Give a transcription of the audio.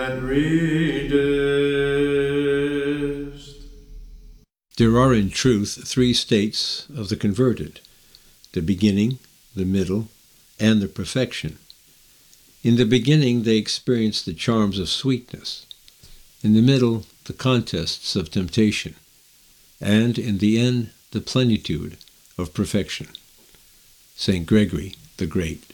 that readest. There are in truth three states of the converted: the beginning, the middle, and the perfection. In the beginning they experience the charms of sweetness, in the middle the contests of temptation, and in the end the plenitude of perfection. St. Gregory the Great.